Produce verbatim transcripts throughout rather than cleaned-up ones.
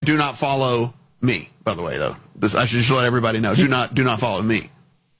do not follow me, by the way, though. This, I should just let everybody know. Do not do not follow me.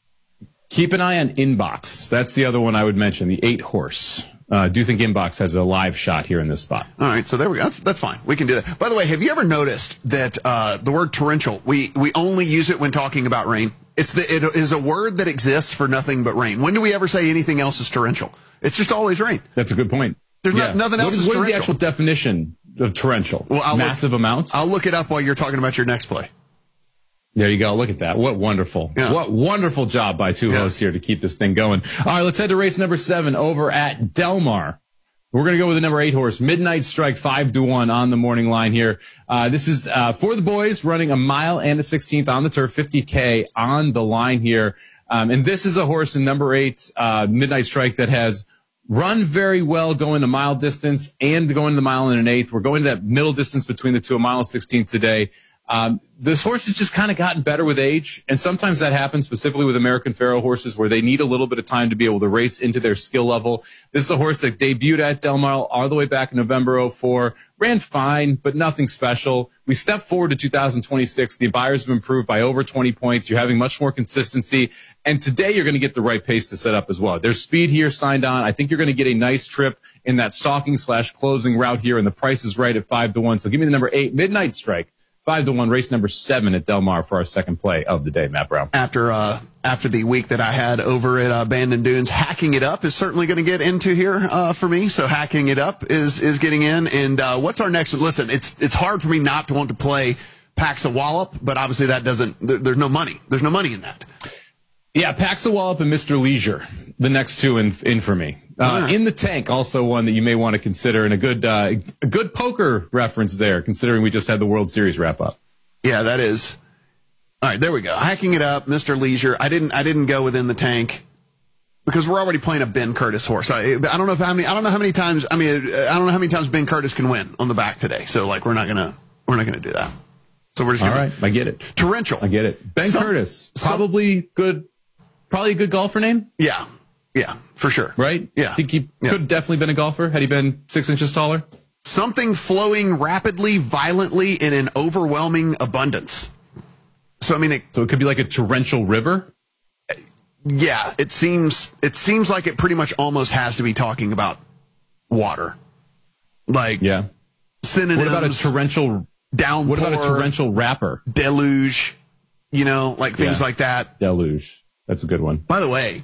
Keep an eye on Inbox. That's the other one I would mention, the eight horse. I uh, do think Inbox has a live shot here in this spot. All right, so there we go. That's, that's fine. We can do that. By the way, have you ever noticed that uh, the word torrential, we, we only use it when talking about rain? It's the, it is a word that exists for nothing but rain. When do we ever say anything else is torrential? It's just always rain. That's a good point. There's yeah. not, nothing else what is, is what torrential. What is the actual definition of torrential? Well, I'll Massive look, amounts? I'll look it up while you're talking about your next play. There you go. Look at that. What wonderful. Yeah. What wonderful job by two yeah. hosts here to keep this thing going. All right, let's head to race number seven over at Del Mar. We're going to go with the number eight horse, Midnight Strike, five to one on the morning line here. Uh, this is uh, for the boys, running a mile and a sixteenth on the turf, fifty K on the line here. Um, and this is a horse in number eight, uh, Midnight Strike, that has run very well going a mile distance and going the mile and an eighth. We're going to that middle distance between the two, a mile and sixteen today. Um, this horse has just kind of gotten better with age, and sometimes that happens specifically with American Pharoah horses where they need a little bit of time to be able to race into their skill level. This is a horse that debuted at Del Mar all the way back in November oh four, ran fine, but nothing special. We step forward to two thousand twenty-six. The buyers have improved by over twenty points. You're having much more consistency, and today you're going to get the right pace to set up as well. There's speed here signed on. I think you're going to get a nice trip in that stalking slash closing route here, and the price is right at five to one. So give me the number eight, Midnight Strike. Five to one, race number seven at Del Mar for our second play of the day, Matt Brown. After uh, after the week that I had over at uh, Bandon Dunes, Hacking It Up is certainly going to get into here uh, for me. So Hacking It Up is is getting in. And uh, what's our next one? Listen, it's it's hard for me not to want to play Paxa Wallop, but obviously that doesn't. There, there's no money. There's no money in that. Yeah, Paxa Wallop and Mister Leisure, the next two in in for me. Uh, right. In the Tank, also one that you may want to consider, and a good uh, a good poker reference there, considering we just had the World Series wrap up. Yeah, that is. All right, there we go. Hacking It Up, Mister Leisure. I didn't I didn't go within the Tank because we're already playing a Ben Curtis horse. I, I don't know if how many I don't know how many times I mean I don't know how many times Ben Curtis can win on the back today. So like we're not gonna we're not gonna do that. So we're just all gonna, right. I get it. Torrential. I get it. Ben Some, Curtis, probably some, good, probably a good golfer name. Yeah, yeah, for sure. Right? Yeah, I think he yeah. could definitely been a golfer had he been six inches taller. Something flowing rapidly, violently, in an overwhelming abundance. So I mean, it, so it could be like a torrential river. Yeah, it seems it seems like it pretty much almost has to be talking about water. Like yeah, synonyms. What about a torrential downpour? What about a torrential wrapper? Deluge, you know, like things yeah. like that. Deluge. That's a good one. By the way,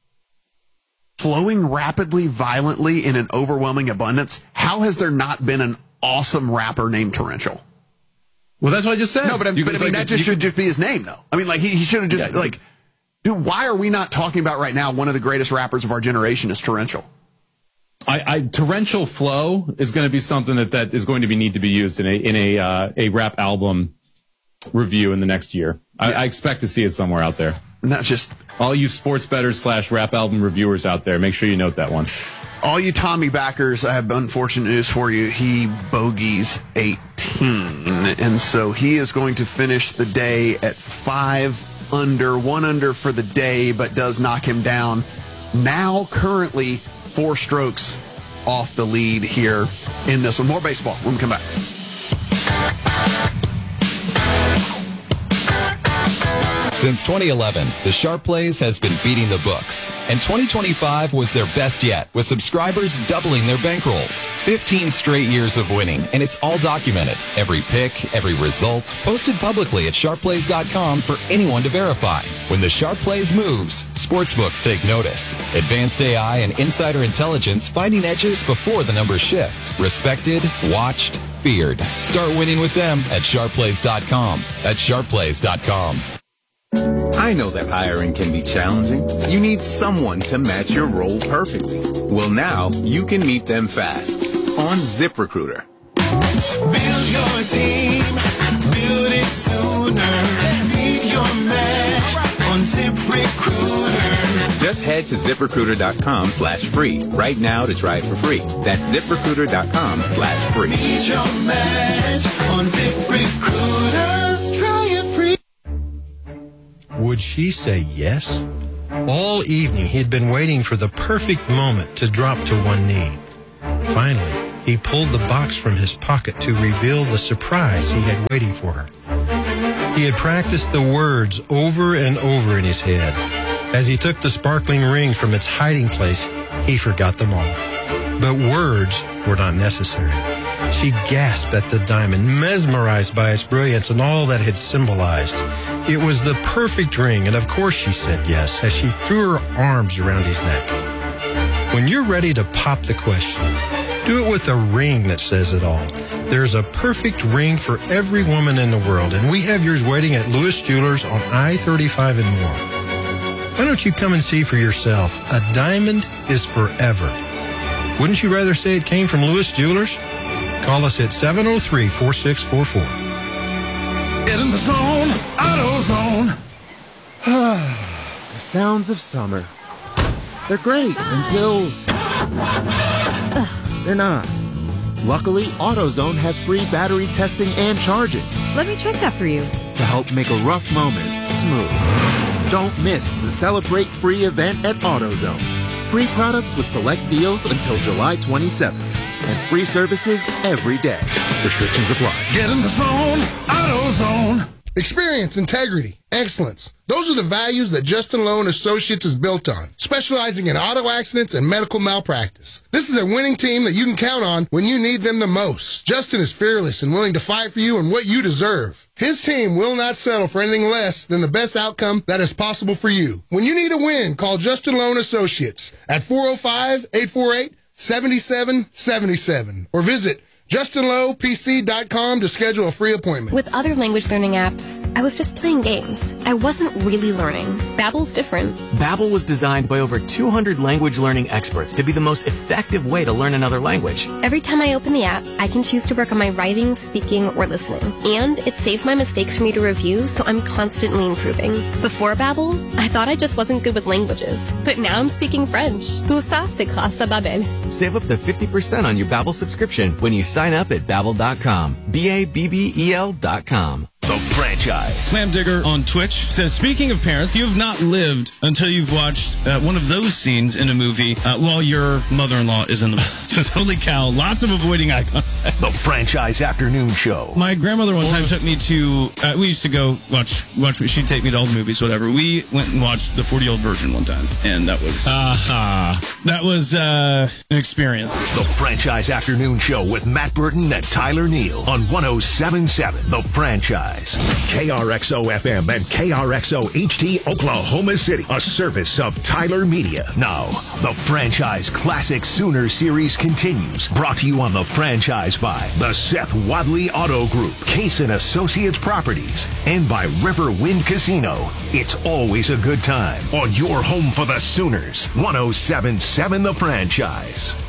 flowing rapidly, violently, in an overwhelming abundance. How has there not been an awesome rapper named Torrential? Well, that's what I just said. No, but, but I mean, like that a, just should could, just be his name, though. I mean, like, he, he should have just, yeah, like, dude, why are we not talking about right now one of the greatest rappers of our generation is Torrential? I, I torrential flow is going to be something that, that is going to be need to be used in a in a uh, a rap album review in the next year. I, I expect to see it somewhere out there. And that's just all you sports bettors slash rap album reviewers out there. Make sure you note that one. All you Tommy backers, I have unfortunate news for you. He bogeys eighteen, and so he is going to finish the day at five under, one under for the day, but does knock him down. Now, currently, four strokes off the lead here in this one. More baseball when we come back. Since twenty eleven, the Sharp Plays has been beating the books, and twenty twenty-five was their best yet, with subscribers doubling their bankrolls. fifteen straight years of winning, and it's all documented. Every pick, every result, posted publicly at sharp plays dot com for anyone to verify. When the Sharp Plays moves, sportsbooks take notice. Advanced A I and insider intelligence finding edges before the numbers shift. Respected, watched, feared. Start winning with them at sharp plays dot com. That's sharp plays dot com. I know that hiring can be challenging. You need someone to match your role perfectly. Well, now you can meet them fast on ZipRecruiter. Build your team, build it sooner. Meet your match on ZipRecruiter. Just head to ZipRecruiter.com slash free right now to try it for free. That's ZipRecruiter.com slash free. Meet your match on ZipRecruiter. Try it free. Would she say yes? All evening, he'd been waiting for the perfect moment to drop to one knee. Finally, he pulled the box from his pocket to reveal the surprise he had waiting for her. He had practiced the words over and over in his head. As he took the sparkling ring from its hiding place, he forgot them all. But words were not necessary. She gasped at the diamond, mesmerized by its brilliance and all that it had symbolized. It was the perfect ring, and of course she said yes, as she threw her arms around his neck. When you're ready to pop the question, do it with a ring that says it all. There's a perfect ring for every woman in the world, and we have yours waiting at Lewis Jewelers on I thirty-five and more. Why don't you come and see for yourself? A diamond is forever. Wouldn't you rather say it came from Lewis Jewelers? Call us at seven oh three, four six four four. Get in the zone, AutoZone. The sounds of summer. They're great until they're not. Luckily, AutoZone has free battery testing and charging Let me check that for you. to help make a rough moment smooth. Don't miss the Celebrate Free event at AutoZone. Free products with select deals until July twenty-seventh. And free services every day. Restrictions apply. Get in the zone, AutoZone. Experience, integrity, excellence. Those are the values that Justin Lowe and Associates is built on, specializing in auto accidents and medical malpractice. This is a winning team that you can count on when you need them the most. Justin is fearless and willing to fight for you and what you deserve. His team will not settle for anything less than the best outcome that is possible for you. When you need a win, call Justin Lowe and Associates at four oh five, eight four eight, seven seven seven seven or visit Justin Lowe P C dot com to schedule a free appointment. With other language learning apps, I was just playing games. I wasn't really learning. Babbel's different. Babbel was designed by over two hundred language learning experts to be the most effective way to learn another language. Every time I open the app, I can choose to work on my writing, speaking, or listening. And it saves my mistakes for me to review, so I'm constantly improving. Before Babbel, I thought I just wasn't good with languages. But now I'm speaking French. Tout ça, c'est grâce à Babbel. Save up to fifty percent on your Babbel subscription when you sign up at babbel dot com. B A B B E L dot com. The Franchise. Slam Digger on Twitch says, speaking of parents, you have not lived until you've watched uh, one of those scenes in a movie uh, while your mother-in-law is in the movie. Holy cow, lots of avoiding eye contact. The Franchise Afternoon Show. My grandmother one time took me to, uh, we used to go watch, watch. she'd take me to old movies, whatever. We went and watched the forty-year-old virgin one time, and that was, uh, that was uh, an experience. The Franchise Afternoon Show with Matt Burton and Tyler Neal on one oh seven point seven The Franchise. K R X O F M and K R X O H D Oklahoma City, a service of Tyler Media. Now, the Franchise Classic Sooner Series continues, brought to you on The Franchise by the Seth Wadley Auto Group, Case and Associates Properties, and by Riverwind Casino. It's always a good time on your home for the Sooners. one oh seven point seven The Franchise.